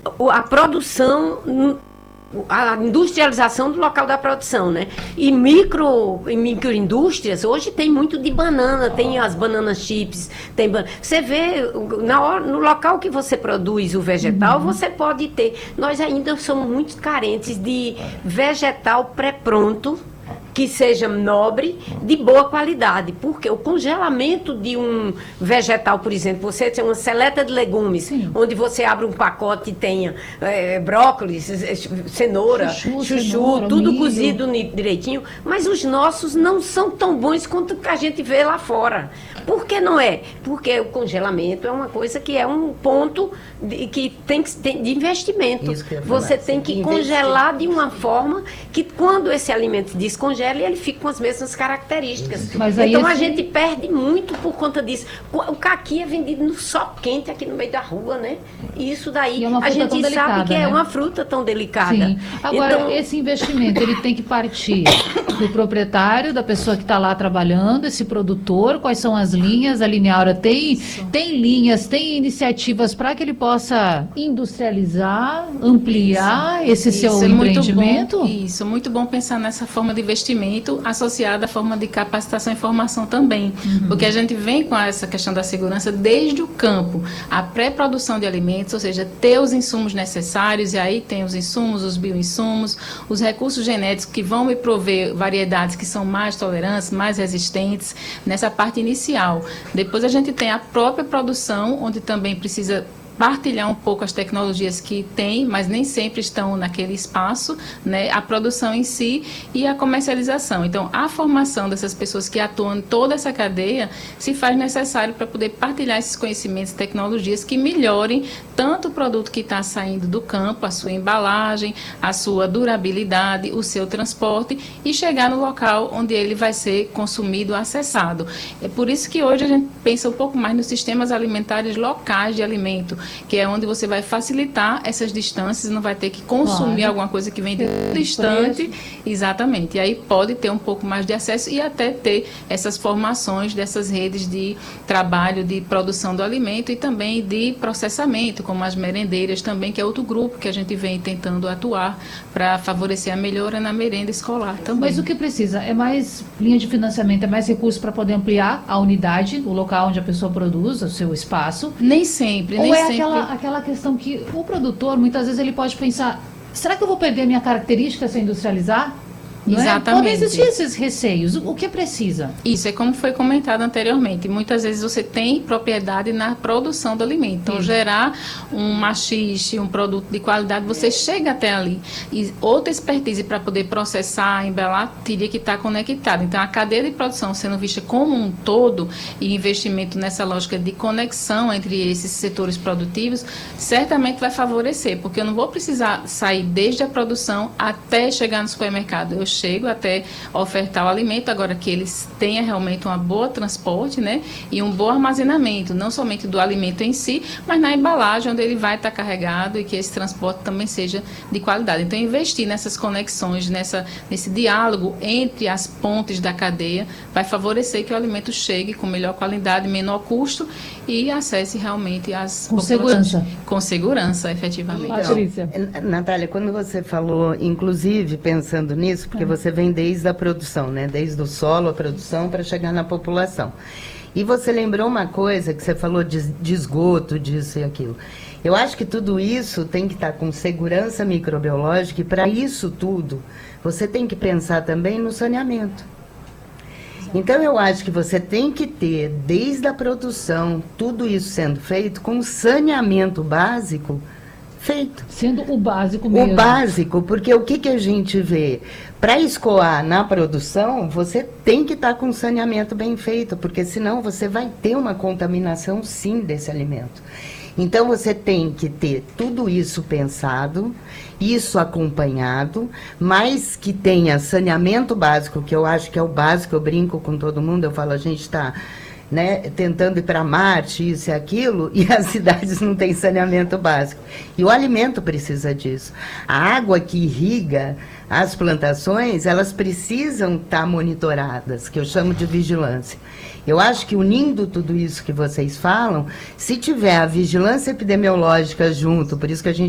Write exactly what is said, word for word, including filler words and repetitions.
a produção, a industrialização do local da produção, né? E micro, e microindústrias, hoje tem muito de banana, tem as bananas chips, tem ban... Você vê, na hora, no local que você produz o vegetal, uhum. você pode ter. Nós ainda somos muito carentes de vegetal pré-pronto, que seja nobre, de boa qualidade, porque o congelamento de um vegetal, por exemplo, você tem uma seleta de legumes, Sim. onde você abre um pacote e tenha é, brócolis, cenoura, chuchu, chuchu cenoura, tudo milho. Cozido direitinho, mas os nossos não são tão bons quanto que a gente vê lá fora. Por que não é? Porque o congelamento é uma coisa que é um ponto de, que tem que tem, de investimento. Você tem que congelar de uma forma que quando esse alimento descongela, ele fica com as mesmas características. Mas então a gente perde muito por conta disso. O caqui é vendido no sol quente aqui no meio da rua, né? E isso daí, é a gente sabe delicada, que né? é uma fruta tão delicada. Sim. Agora, então, esse investimento, ele tem que partir do proprietário, da pessoa que está lá trabalhando, esse produtor, quais são as linhas, a Lineaura tem, tem linhas, tem iniciativas para que ele possa industrializar, ampliar isso, esse isso seu é empreendimento? Muito bom, isso, muito bom pensar nessa forma de investimento associada à forma de capacitação e formação também, uhum. porque a gente vem com essa questão da segurança desde o campo, a pré-produção de alimentos, ou seja, ter os insumos necessários, e aí tem os insumos, os bioinsumos, os recursos genéticos que vão me prover variedades que são mais tolerantes, mais resistentes, nessa parte inicial. Depois a gente tem a própria produção, onde também precisa partilhar um pouco as tecnologias que tem, mas nem sempre estão naquele espaço, né? A produção em si e a comercialização. Então, a formação dessas pessoas que atuam em toda essa cadeia se faz necessário para poder partilhar esses conhecimentos e tecnologias que melhorem tanto o produto que está saindo do campo, a sua embalagem, a sua durabilidade, o seu transporte e chegar no local onde ele vai ser consumido, acessado. É por isso que hoje a gente pensa um pouco mais nos sistemas alimentares locais de alimento, que é onde você vai facilitar essas distâncias, não vai ter que consumir claro. Alguma coisa que vem de é, distante. Exatamente. E aí pode ter um pouco mais de acesso e até ter essas formações dessas redes de trabalho de produção do alimento e também de processamento, como as merendeiras também, que é outro grupo que a gente vem tentando atuar para favorecer a melhora na merenda escolar também. Mas o que precisa? É mais linha de financiamento, é mais recursos para poder ampliar a unidade, o local onde a pessoa produz, o seu espaço? Nem sempre, Ou nem é sempre. Aquela, aquela questão que o produtor, muitas vezes, ele pode pensar, será que eu vou perder a minha característica se eu industrializar? Não Exatamente. É? Podem existir esses receios. O que precisa? Isso, é como foi comentado anteriormente. Muitas vezes você tem propriedade na produção do alimento. Então, Sim. gerar um machixe, um produto de qualidade, você chega até ali. E outra expertise para poder processar, embalar, teria que estar conectada. Então, a cadeia de produção sendo vista como um todo e investimento nessa lógica de conexão entre esses setores produtivos, certamente vai favorecer, porque eu não vou precisar sair desde a produção até chegar no supermercado. Eu chego até ofertar o alimento, agora que eles tenham realmente uma boa transporte, né, e um bom armazenamento, não somente do alimento em si, mas na embalagem onde ele vai estar carregado e que esse transporte também seja de qualidade. Então, investir nessas conexões, nessa, nesse diálogo entre as pontes da cadeia, vai favorecer que o alimento chegue com melhor qualidade, menor custo e acesse realmente as com segurança. Com segurança, efetivamente. Patrícia. Então, Natália, quando você falou, inclusive, pensando nisso, porque você vem desde a produção, né? Desde o solo, a produção, para chegar na população. E você lembrou uma coisa que você falou de, de esgoto, disso e aquilo. Eu acho que tudo isso tem que estar com segurança microbiológica e para isso tudo, você tem que pensar também no saneamento. Então, eu acho que você tem que ter, desde a produção, tudo isso sendo feito com saneamento básico feito. Sendo o básico mesmo. O básico, porque o que, que a gente vê? Para escoar na produção, você tem que estar com saneamento bem feito, porque senão você vai ter uma contaminação, sim, desse alimento. Então, você tem que ter tudo isso pensado, isso acompanhado, mas que tenha saneamento básico, que eu acho que é o básico, eu brinco com todo mundo, eu falo, a gente está, né, tentando ir para Marte, isso e aquilo, e as cidades não têm saneamento básico. E o alimento precisa disso. A água que irriga as plantações, elas precisam estar monitoradas, que eu chamo de vigilância. Eu acho que unindo tudo isso que vocês falam, se tiver a vigilância epidemiológica junto, por isso que a gente